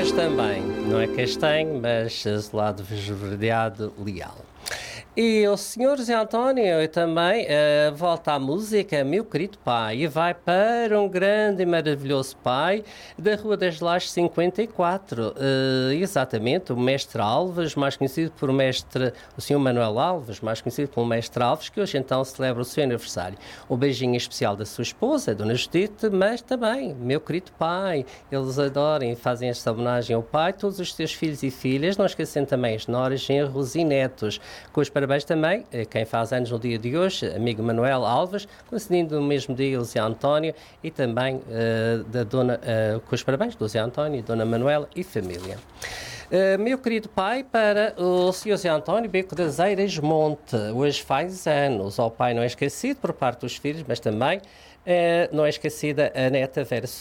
hoje também, não é castanho, mas azulado esverdeado leal. E o senhor José António também volta à música, meu querido pai, e vai para um grande e maravilhoso pai da Rua das Lajes 54. Exatamente, o mestre Alves, mais conhecido por o senhor Manuel Alves, mais conhecido pelo mestre Alves, que hoje então celebra o seu aniversário. Um beijinho especial da sua esposa, a dona Judite, mas também, meu querido pai, eles adoram e fazem esta homenagem ao pai, todos os seus filhos e filhas, não esquecendo também as noras, genros e netos, com os parabéns também a quem faz anos no dia de hoje, amigo Manuel Alves, coincidindo no mesmo dia o Zé António e também com os parabéns do Zé António, Dona Manuela e família. Meu querido pai, para o Sr. Zé António Beco das Eiras Monte, hoje faz anos. O pai não é esquecido por parte dos filhos, mas também não é esquecida a neta Vera